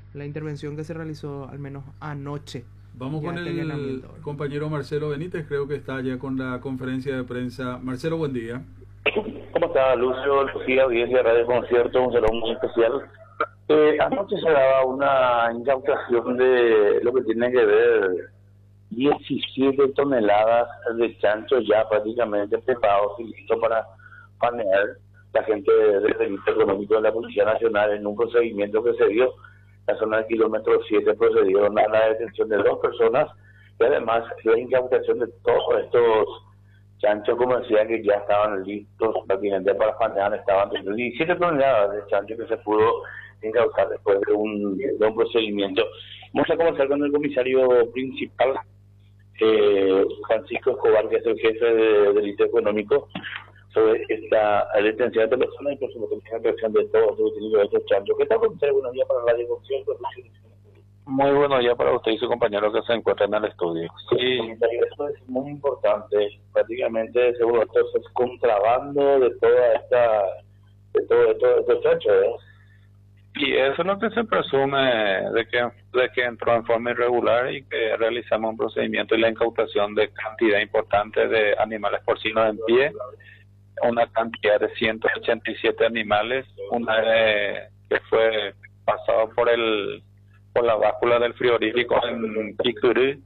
la intervención que se realizó al menos anoche. Vamos Ya con este el allanamiento. compañero Marcelo Benítez, creo que está ya con la conferencia de prensa. Marcelo, buen día. ¿Cómo está, Lucio, Lucía, audiencia de Radio Concierto? Un saludo muy especial. Anoche se daba una incautación de lo que tiene que ver 17 toneladas de chancho ya prácticamente preparados y listos para panear. La gente del delito económico de la Policía Nacional, en un procedimiento que se dio, la zona del kilómetro 7, procedieron a la detención de 2 personas y además la incautación de todos estos chanchos, como decía, que ya estaban listos prácticamente para panear. Estaban 17 toneladas de chancho que se pudo incautar después de un procedimiento. Vamos a conversar con el comisario principal, Francisco Escobar, que es el jefe de delito económico, sobre esta detención de personas y por supuesto la incautación de todos los utilizados de estos chanchos. ¿Qué tal, comisario? Buenos días para la Radio Concierto. Muy buenos días para usted y su compañero que se encuentran en el estudio. Sí, eso es muy importante. Prácticamente, seguro, esto es contrabando de toda esta, de todo estos hechos, ¿eh? Y eso es lo que se presume de que entró en forma irregular y que realizamos un procedimiento y la incautación de cantidad importante de animales porcinos en pie, una cantidad de 187 animales, una que fue pasado por la báscula del frigorífico en Picurú.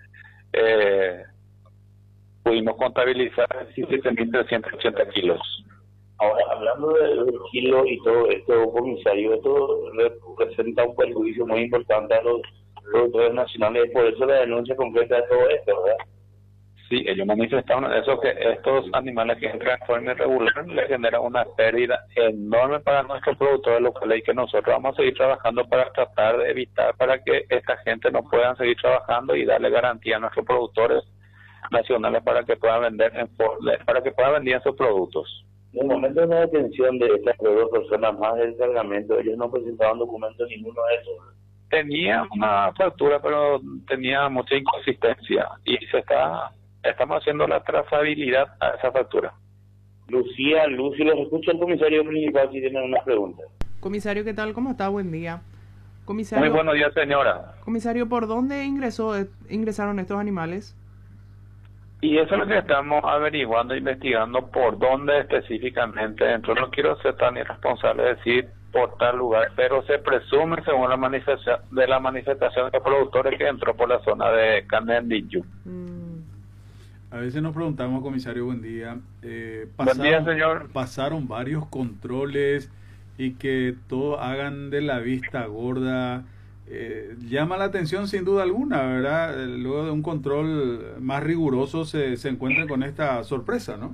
Pudimos contabilizar 17.380 kilos. Ahora, hablando del kilo y todo esto, comisario, esto representa un perjuicio muy importante a los productores nacionales, por eso la denuncia concreta de todo esto, ¿verdad? Sí, ellos manifestaron eso, que estos animales que entran en forma irregular les generan una pérdida enorme para nuestros productores locales y que nosotros vamos a seguir trabajando para tratar de evitar para que esta gente no puedan seguir trabajando y darle garantía a nuestros productores nacionales para que puedan vender vendían sus productos. En el momento de la detención de estas 2 personas más del cargamento, ellos no presentaban documentos ninguno de esos. Tenía una factura, pero tenía mucha inconsistencia y estamos haciendo la trazabilidad a esa factura. Lucía, Lucio, los escucha el comisario principal si tienen una pregunta. Comisario, ¿qué tal? ¿Cómo está? Buen día. Comisario, Muy buenos días, señora. Comisario, ¿por dónde ingresaron estos animales? Y eso es lo que estamos averiguando, investigando por dónde específicamente dentro. No quiero ser tan irresponsable de decir por tal lugar, pero se presume, según la manifestación de productores, que entró por la zona de Canendillo. A veces nos preguntamos, comisario, buen día. Buen día, señor. Pasaron varios controles y que todo hagan de la vista gorda. Llama la atención sin duda alguna, ¿verdad? Luego de un control más riguroso se encuentra con esta sorpresa, ¿no?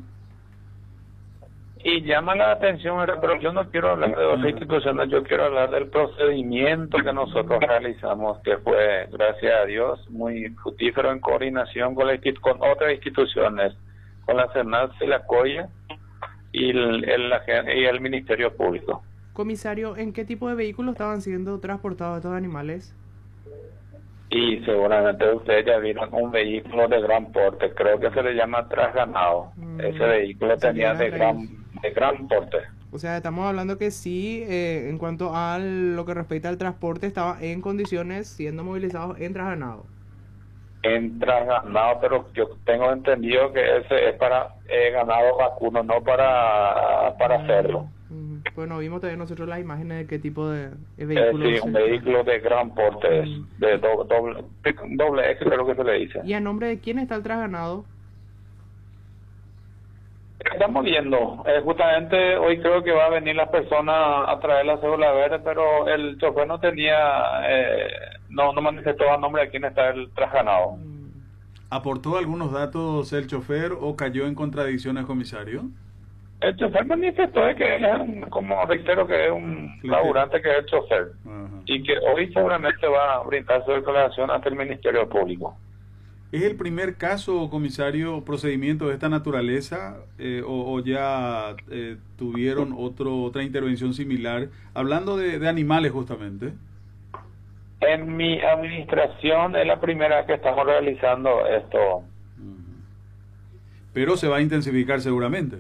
Y llama la atención, pero yo no quiero hablar de otras instituciones, yo quiero hablar del procedimiento que nosotros realizamos, que fue, gracias a Dios, muy fructífero en coordinación con otras instituciones, con la CENAS y la COIA y el Ministerio Público. Comisario, ¿en qué tipo de vehículos estaban siendo transportados estos animales? Y seguramente ustedes ya vieron un vehículo de gran porte, creo que se le llama trasganado. Ese vehículo tenía de gran porte. O sea, estamos hablando que sí, en cuanto a lo que respecta al transporte, estaba en condiciones siendo movilizados en trasganado. En trasganado, pero yo tengo entendido que ese es para ganado vacuno, no para cerdo. Bueno, vimos también nosotros las imágenes de qué tipo de vehículo. Sí, un vehículo de gran porte, de doble X, creo que se le dice. ¿Y a nombre de quién está el trasganado? Estamos viendo, justamente hoy creo que va a venir la persona a traer la cédula verde, pero el chofer no tenía, no manifestó a nombre de quién está el trasganado. ¿Aportó algunos datos el chofer o cayó en contradicciones, comisario? El chofer manifestó que él es, como reitero, que es un laburante, que es el chofer. Y que hoy seguramente va a brindar su declaración ante el Ministerio Público. ¿Es el primer caso, comisario, procedimiento de esta naturaleza o ya tuvieron otra intervención similar? Hablando de animales justamente. En mi administración es la primera que estamos realizando esto. Pero se va a intensificar seguramente.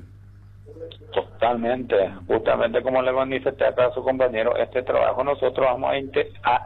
Totalmente, justamente como le manifesté acá a su compañero, este trabajo nosotros vamos a